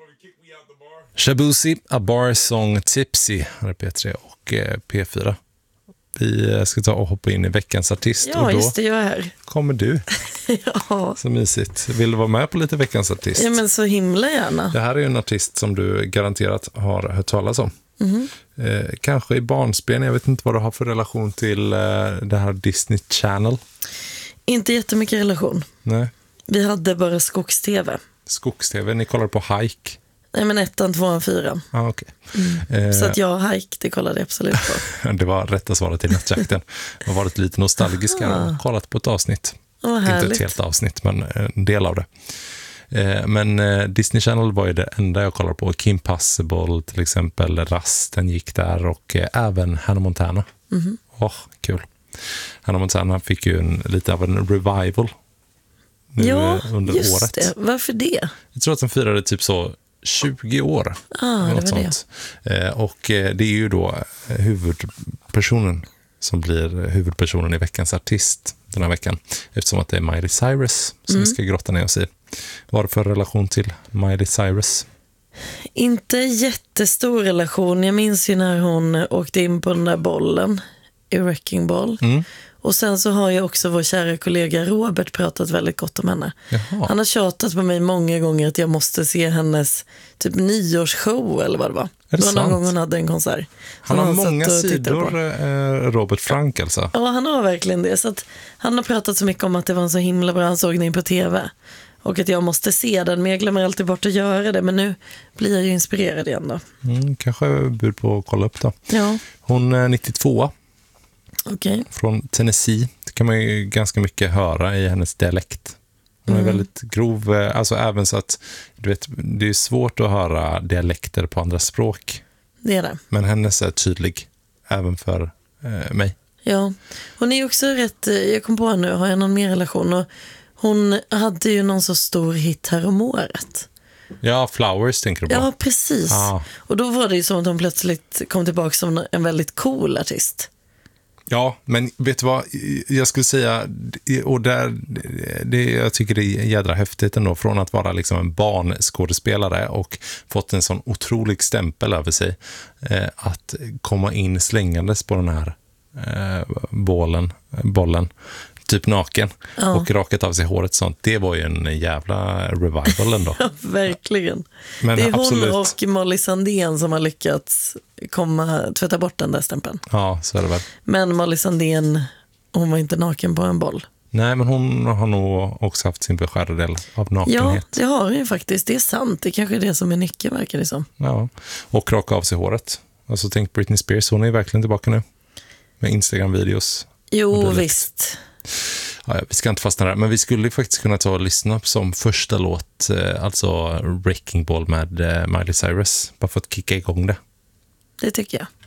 Shabuzi, A Bar Song Tipsy, här är P3 och P4. Vi ska ta och hoppa in i veckans artist. Ja, och då just det, jag är här. Kommer du. Ja. Så mysigt. Vill du vara med på lite veckans artist? Ja, men så himla gärna. Det här är ju en artist som du garanterat har hört talas om. Kanske i barnsben. Jag vet inte vad du har för relation till det här Disney Channel. Inte jättemycket relation. Nej. Vi hade bara skogs-tv. Skogs-tv, ni kollar på Hike. Nej, men 1, 2, 4. Ah, okay. Så att jag Hike, det kollade jag absolut på. Det var rätta svaret till nattjakten. Jag har varit lite nostalgisk här och kollat på ett avsnitt. Inte ett helt avsnitt, men en del av det. Men Disney Channel var ju det enda jag kollade på. Kim Possible till exempel, Rasten gick där och även Hannah Montana. Kul. Hannah Montana fick ju lite av en revival nu under just året. Det. Varför det? Jag tror att de firade typ så 20 år. Något sånt. Och det är ju då huvudpersonen som blir huvudpersonen i veckans artist den här veckan. Eftersom att det är Miley Cyrus som vi ska grotta ner oss i. Vad har du för relation till Miley Cyrus? Inte jättestor relation. Jag minns ju när hon åkte in på den där bollen i Wrecking Ball. Och sen så har ju också vår kära kollega Robert pratat väldigt gott om henne. Jaha. Han har tjatat på mig många gånger att jag måste se hennes typ nyårsshow eller vad det var. Det var någon gång hon hade en konsert. Han har många sidor, Robert Frank alltså. Ja, han har verkligen det. Så att han har pratat så mycket om att det var en så himla bra ansågning på tv. Och att jag måste se den, men jag glömmer alltid bort att göra det. Men nu blir jag ju inspirerad igen då. Kanske bud på att kolla upp då. Ja. Hon är 92. Okay. Från Tennessee. Det kan man ju ganska mycket höra i hennes dialekt. Hon är väldigt grov, alltså även så att du vet, det är svårt att höra dialekter på andra språk. Det är det. Men hennes är tydlig, även för mig. Ja, hon är ju också rätt, jag kom på nu, har jag någon mer relation? Och hon hade ju någon så stor hit här om året. Ja, Flowers tänker du på. Ja, precis. Och då var det ju som att hon plötsligt kom tillbaka som en väldigt cool artist. Ja, men vet du vad? Jag skulle säga, och jag tycker det är jädra häftigt ändå, från att vara liksom en barnskådespelare och fått en sån otrolig stämpel över sig, att komma in slängandes på den här bollen, typ naken, och rakat av sig håret sånt. Det var ju en jävla revival ändå. Ja, verkligen. Men det är absolut. hon och Molly Sandén som har lyckats tvätta bort den där stämpeln. Ja, så är det väl. Men Molly Sandén, hon var inte naken på en boll. Nej, men hon har nog också haft sin beskärda del av nakenhet. Ja, det har hon ju faktiskt. Det är sant. Det kanske är det som är nyckeln, verkar det som. Ja, och raka av sig håret. Alltså tänk Britney Spears, hon är verkligen tillbaka nu. Med Instagram-videos. Jo, visst. Ja, vi ska inte fastna där, men vi skulle faktiskt kunna ta och lyssna upp som första låt, alltså Wrecking Ball med Miley Cyrus, bara för att kicka igång det. Det tycker jag.